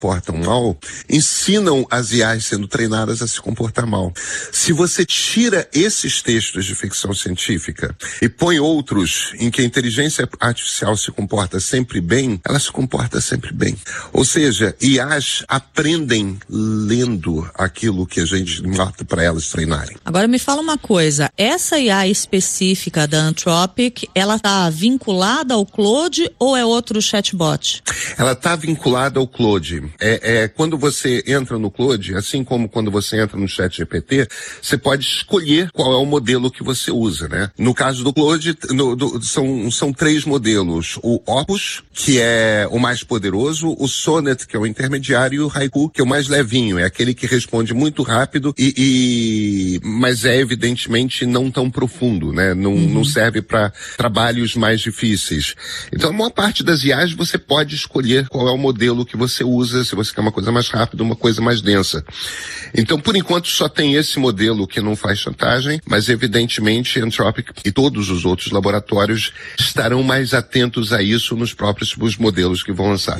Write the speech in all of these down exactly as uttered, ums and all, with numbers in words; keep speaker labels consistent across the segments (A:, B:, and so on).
A: comportam mal, ensinam as I As sendo treinadas a se comportar mal. Se você tira esses textos de ficção científica e põe outros em que a inteligência artificial se comporta sempre bem, ela se comporta sempre bem. Ou seja, I As aprendem lendo aquilo que a gente mata para elas treinarem.
B: Agora me fala uma coisa, essa I A específica da Anthropic, ela está vinculada ao Claude ou é outro chatbot?
A: Ela está vinculada ao Claude. É, é, quando você entra no Claude, assim como quando você entra no ChatGPT, você pode escolher qual é o modelo que você usa, né? No caso do Claude, no, do, são, são três modelos. O Opus, que é o mais poderoso, o Sonnet, que é o intermediário, e o Haiku, que é o mais levinho. É aquele que responde muito rápido, e, e mas é evidentemente não tão profundo, né? Não, uhum. não serve para trabalhos mais difíceis. Então, a maior parte das I As você pode escolher qual é o modelo que você usa, se você quer uma coisa mais rápida, uma coisa mais densa. Então, por enquanto, só tem esse modelo que não faz chantagem, mas evidentemente Anthropic e todos os outros laboratórios estarão mais atentos a isso nos próprios modelos que vão lançar.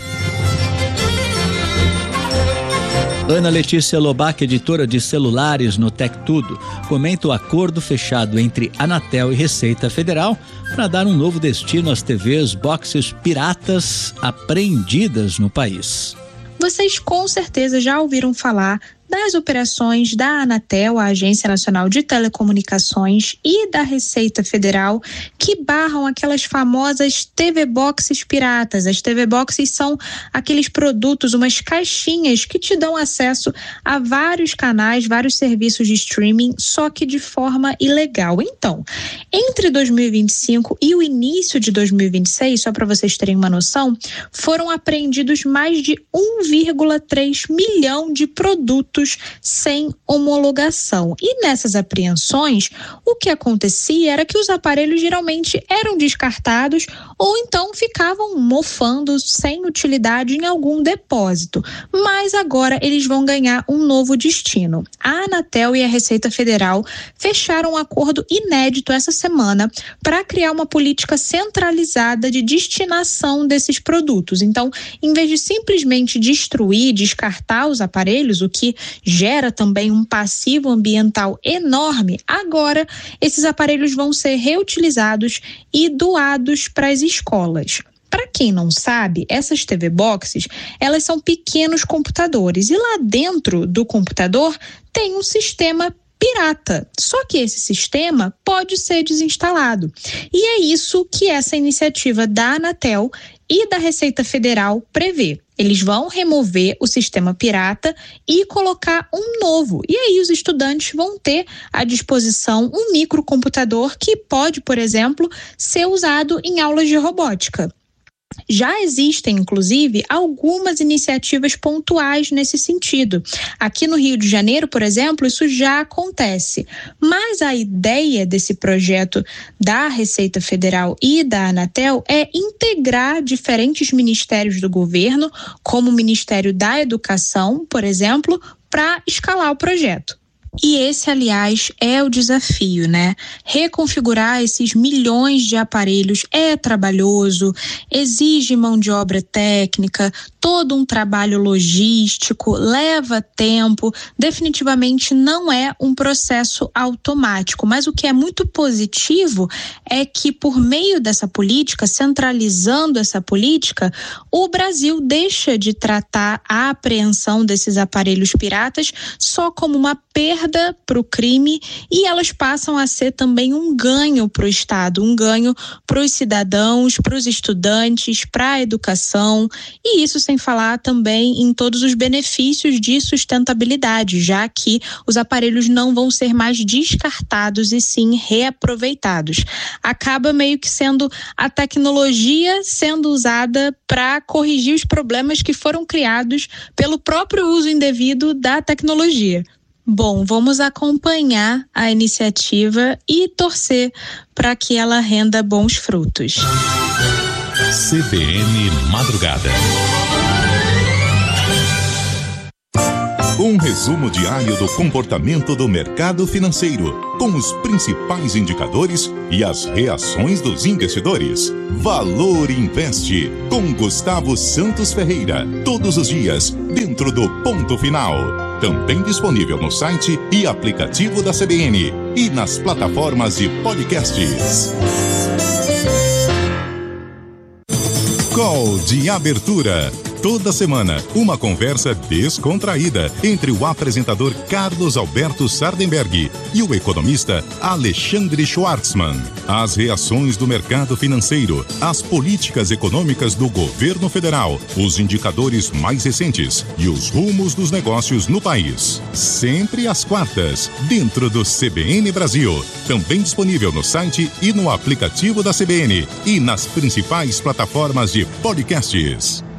C: Ana Letícia Lobac, editora de celulares no Tech Tudo, comenta o acordo fechado entre Anatel e Receita Federal para dar um novo destino às T Vs boxes piratas apreendidas no país.
D: Vocês com certeza já ouviram falar das operações da Anatel, a Agência Nacional de Telecomunicações, e da Receita Federal, que barram aquelas famosas T V Boxes piratas. As T V Boxes são aqueles produtos, umas caixinhas que te dão acesso a vários canais, vários serviços de streaming, só que de forma ilegal. Então, entre dois mil e vinte e cinco e o início de dois mil e vinte e seis, só para vocês terem uma noção, foram apreendidos mais de um vírgula três milhão de produtos sem homologação. E nessas apreensões, o que acontecia era que os aparelhos geralmente eram descartados ou então ficavam mofando sem utilidade em algum depósito. Mas agora eles vão ganhar um novo destino. A Anatel e a Receita Federal fecharam um acordo inédito essa semana para criar uma política centralizada de destinação desses produtos. Então, em vez de simplesmente destruir, descartar os aparelhos, o que gera também um passivo ambiental enorme, agora esses aparelhos vão ser reutilizados e doados para as escolas. Para quem não sabe, essas T V Boxes, elas são pequenos computadores e lá dentro do computador tem um sistema pirata. Só que esse sistema pode ser desinstalado. E é isso que essa iniciativa da Anatel e da Receita Federal prevê. Eles vão remover o sistema pirata e colocar um novo. E aí os estudantes vão ter à disposição um microcomputador que pode, por exemplo, ser usado em aulas de robótica. Já existem, inclusive, algumas iniciativas pontuais nesse sentido. Aqui no Rio de Janeiro, por exemplo, isso já acontece. Mas a ideia desse projeto da Receita Federal e da Anatel é integrar diferentes ministérios do governo, como o Ministério da Educação, por exemplo, para escalar o projeto. E esse, aliás, é o desafio, né? Reconfigurar esses milhões de aparelhos é trabalhoso, exige mão de obra técnica, todo um trabalho logístico, leva tempo, definitivamente não é um processo automático. Mas o que é muito positivo é que, por meio dessa política, centralizando essa política, o Brasil deixa de tratar a apreensão desses aparelhos piratas só como uma perda para o crime e elas passam a ser também um ganho para o Estado, um ganho para os cidadãos, para os estudantes, para a educação, e isso sem falar também em todos os benefícios de sustentabilidade, já que os aparelhos não vão ser mais descartados e sim reaproveitados. Acaba meio que sendo a tecnologia sendo usada para corrigir os problemas que foram criados pelo próprio uso indevido da tecnologia. Bom, vamos acompanhar a iniciativa e torcer para que ela renda bons frutos.
E: C B N Madrugada. Um resumo diário do comportamento do mercado financeiro, com os principais indicadores e as reações dos investidores. Valor Investe, com Gustavo Santos Ferreira. Todos os dias, dentro do Ponto Final. Também disponível no site e aplicativo da C B N e nas plataformas de podcasts. Call de abertura. Toda semana, uma conversa descontraída entre o apresentador Carlos Alberto Sardenberg e o economista Alexandre Schwartzman. As reações do mercado financeiro, as políticas econômicas do governo federal, os indicadores mais recentes e os rumos dos negócios no país. Sempre às quartas, dentro do C B N Brasil. Também disponível no site e no aplicativo da C B N e nas principais plataformas de podcasts.